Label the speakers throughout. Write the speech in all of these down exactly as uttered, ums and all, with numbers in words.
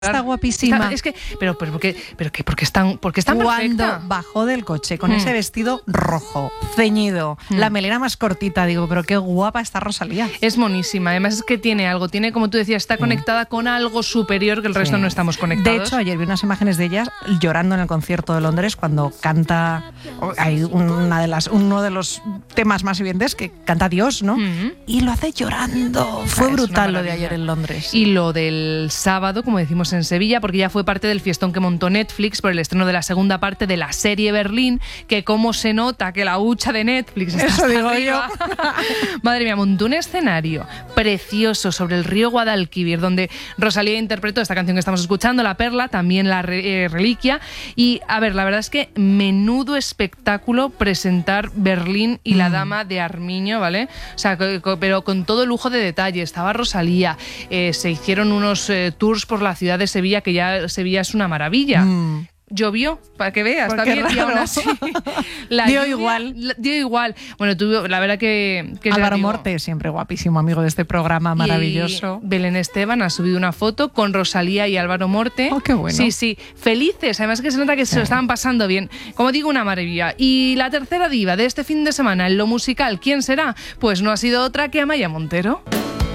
Speaker 1: Está guapísima.
Speaker 2: Está, es que, pero, pero, porque, pero que, porque están, porque están
Speaker 1: Cuando
Speaker 2: perfecta.
Speaker 1: bajó del coche con
Speaker 2: Mm.
Speaker 1: ese vestido rojo, ceñido,
Speaker 2: Mm.
Speaker 1: la melena más cortita, digo, pero qué guapa está Rosalía.
Speaker 2: Es monísima. Además es que tiene algo, tiene, como tú decías, está conectada con algo superior que el resto
Speaker 1: Sí.
Speaker 2: no estamos conectados.
Speaker 1: De hecho, ayer vi unas imágenes de ellas llorando en el concierto de Londres cuando canta, hay una de las, uno de los temas más evidentes que canta Dios, ¿no?
Speaker 2: Mm.
Speaker 1: Y lo hace llorando. Fue
Speaker 2: Ah, es
Speaker 1: brutal
Speaker 2: una
Speaker 1: lo de
Speaker 2: maravilla.
Speaker 1: ayer en Londres.
Speaker 2: Y lo del sábado, como decimos en Sevilla, porque ya fue parte del fiestón que montó Netflix por el estreno de la segunda parte de la serie Berlín, que cómo se nota que la hucha de Netflix está
Speaker 1: Eso
Speaker 2: hasta
Speaker 1: digo
Speaker 2: arriba. Madre mía, montó un escenario precioso sobre el río Guadalquivir, donde Rosalía interpretó esta canción que estamos escuchando, La Perla, también La Re- eh, Reliquia. Y, a ver, la verdad es que menudo espectáculo presentar Berlín y La
Speaker 1: Mm.
Speaker 2: Dama de Armiño, ¿vale? O sea, co- co- pero con todo lujo de detalle. Estaba Rosalía, eh, se hicieron unos eh, tours por la ciudad de Sevilla, que ya Sevilla es una maravilla.
Speaker 1: Mm.
Speaker 2: Llovió, para que veas,
Speaker 1: Pues qué
Speaker 2: también, y aún
Speaker 1: raro.
Speaker 2: así, la
Speaker 1: Dio
Speaker 2: lluvia-
Speaker 1: igual.
Speaker 2: la- dio igual. Bueno, tú, la verdad que... que ya
Speaker 1: Álvaro
Speaker 2: digo,
Speaker 1: Morte, siempre guapísimo, amigo de este programa maravilloso.
Speaker 2: y Belén Esteban ha subido una foto con Rosalía y Álvaro Morte.
Speaker 1: Oh, qué bueno.
Speaker 2: Sí, sí, felices. Además que se nota que se lo estaban pasando bien. Como digo, una maravilla. Y la tercera diva de este fin de semana en lo musical, ¿quién será? Pues no ha sido otra que Amaya Montero.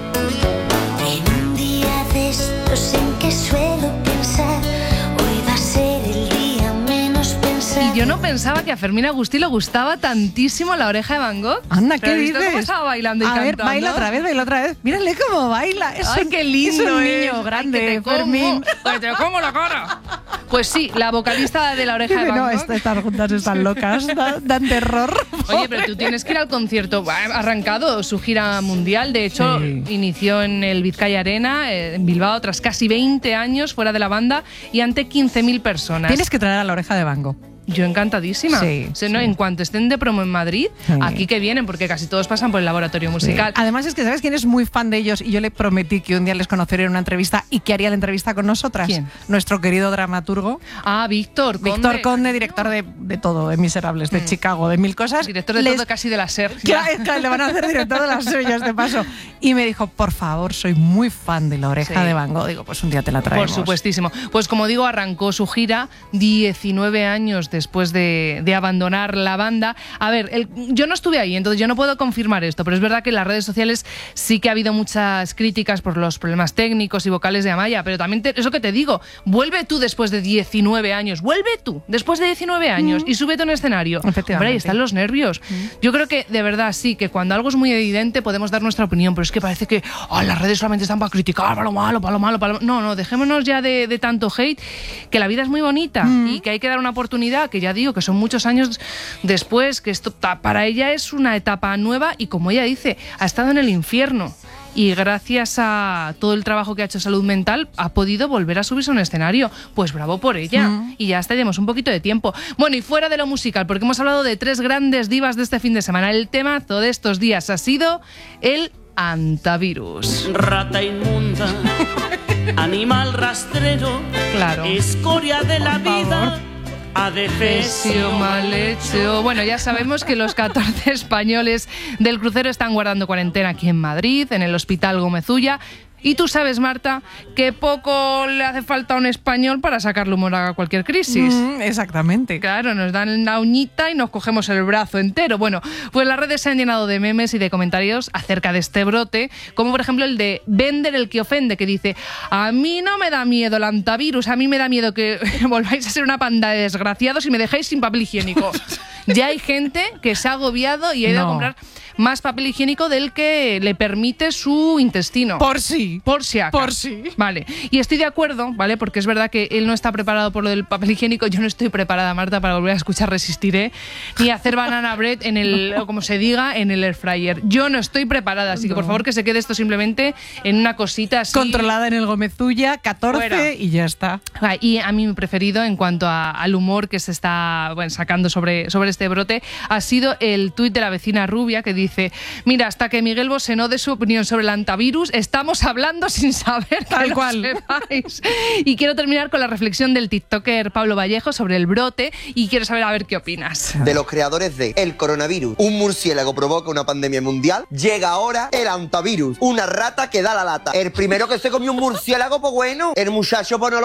Speaker 3: En un día de estos en que suelo pensar, hoy va a ser el día menos pensado.
Speaker 2: Y yo no pensaba que a Fermín Agustí le gustaba tantísimo La Oreja de Van Gogh.
Speaker 1: Anda,
Speaker 2: ¿Pero
Speaker 1: ¿qué
Speaker 2: has visto
Speaker 1: dices?
Speaker 2: cómo estaba bailando y
Speaker 1: A ver,
Speaker 2: cantando?
Speaker 1: baila otra vez, baila otra vez. Mírale cómo baila. Es
Speaker 2: Ay,
Speaker 1: un,
Speaker 2: qué lindo
Speaker 1: es un
Speaker 2: es.
Speaker 1: niño
Speaker 2: Ay,
Speaker 1: grande,
Speaker 2: que te como,
Speaker 1: Fermín.
Speaker 2: que te como la cara. Pues sí, la vocalista de La Oreja de Van
Speaker 1: No,
Speaker 2: Gogh.
Speaker 1: est- estas juntas están locas, da- dan terror.
Speaker 2: Oye, pero tú tienes que ir al concierto. Ha arrancado su gira mundial. De hecho,
Speaker 1: Sí.
Speaker 2: inició en el Vizcaya Arena, eh, en Bilbao, tras casi veinte años fuera de la banda y ante quince mil personas.
Speaker 1: Tienes que traer a La Oreja de Van Gogh.
Speaker 2: Yo encantadísima.
Speaker 1: Sí,
Speaker 2: O sea, ¿no?
Speaker 1: sí.
Speaker 2: En cuanto estén de promo en Madrid,
Speaker 1: Sí.
Speaker 2: aquí que vienen, porque casi todos pasan por el laboratorio musical.
Speaker 1: Además es que sabes quién es muy fan de ellos y yo le prometí que un día les conocería en una entrevista y que haría la entrevista con nosotras.
Speaker 2: ¿Quién?
Speaker 1: Nuestro querido dramaturgo
Speaker 2: Ah, Víctor Conde.
Speaker 1: Víctor Conde, director de, de todo, de Miserables, de Chicago, de mil cosas.
Speaker 2: Director de
Speaker 1: Les-
Speaker 2: todo, casi de la SER.
Speaker 1: Claro, es que le van a hacer director de las suyas de paso. Y me dijo, por favor, soy muy fan de La Oreja
Speaker 2: Sí.
Speaker 1: de Van Gogh. Digo, pues un día te la
Speaker 2: Por
Speaker 1: traemos.
Speaker 2: supuestísimo. Pues como digo, arrancó su gira diecinueve años después de, de abandonar la banda. A ver, el- yo no estuve ahí, entonces yo no puedo confirmar esto, pero es verdad que en las redes sociales sí que ha habido muchas críticas por los problemas técnicos y vocales de Amaya, pero también te- eso que te digo, vuelve tú después de diecinueve años, vuelve tú después de diecinueve años y súbete a un escenario.
Speaker 1: Efectivamente.
Speaker 2: Hombre, ahí están los nervios. Yo creo que de verdad sí, que cuando algo es muy evidente podemos dar nuestra opinión, pero es que parece que oh, las redes solamente están para criticar, para lo malo, para lo malo, para lo... No, no, dejémonos ya de, de tanto hate, que la vida es muy bonita y que hay que dar una oportunidad, que ya digo, que son muchos años después, que esto ta- para ella es una etapa nueva y como ella dice, ha estado en el infierno. Y gracias a todo el trabajo que ha hecho Salud Mental, ha podido volver a subirse a un escenario. Pues bravo por ella.
Speaker 1: Mm.
Speaker 2: Y ya estaríamos un poquito de tiempo. Bueno, y fuera de lo musical, porque hemos hablado de tres grandes divas de este fin de semana. El temazo de estos días ha sido el antivirus.
Speaker 4: Rata inmunda, animal rastrero,
Speaker 2: Claro.
Speaker 4: escoria de la
Speaker 2: Por
Speaker 4: vida,
Speaker 2: favor.
Speaker 4: adefesio
Speaker 2: mal hecho. Bueno, ya sabemos que los catorce españoles del crucero están guardando cuarentena aquí en Madrid, en el Hospital Gómez Ulla. Y tú sabes, Marta, que poco le hace falta a un español para sacarle humor a cualquier crisis.
Speaker 1: Mm, exactamente.
Speaker 2: Claro, nos dan la uñita y nos cogemos el brazo entero. Bueno, pues las redes se han llenado de memes y de comentarios acerca de este brote, como por ejemplo el de Bender el que ofende, que dice: a mí no me da miedo el antivirus, a mí me da miedo que volváis a ser una panda de desgraciados y me dejáis sin papel higiénico. Ya hay gente que se ha agobiado y ha ido
Speaker 1: No.
Speaker 2: a comprar más papel higiénico del que le permite su intestino.
Speaker 1: Por sí.
Speaker 2: Por si acaso.
Speaker 1: Por si.
Speaker 2: Vale. Y estoy de acuerdo, ¿vale? Porque es verdad que él no está preparado por lo del papel higiénico. Yo no estoy preparada, Marta, para volver a escuchar Resistiré ni hacer banana bread en el, o como se diga, en el air fryer. Yo no estoy preparada, así que por favor que se quede esto simplemente en una cosita así.
Speaker 1: Controlada en el Gómez Ulla, catorce
Speaker 2: Fuera.
Speaker 1: y ya está.
Speaker 2: Ah, Y a mí mi preferido en cuanto a- al humor que se está bueno, sacando sobre, sobre este brote ha sido el tuit de la vecina rubia que dice dice, mira, hasta que Miguel Bosé no dé su opinión sobre el antivirus, estamos hablando sin saber que
Speaker 1: Tal
Speaker 2: lo
Speaker 1: cual.
Speaker 2: sepáis. Y quiero terminar con la reflexión del tiktoker Pablo Vallejo sobre el brote y quiero saber a ver qué opinas.
Speaker 5: De los creadores de El coronavirus, un murciélago provoca una pandemia mundial, llega ahora el antivirus, una rata que da la lata. El primero que se comió un murciélago, pues bueno, el muchacho pues no lo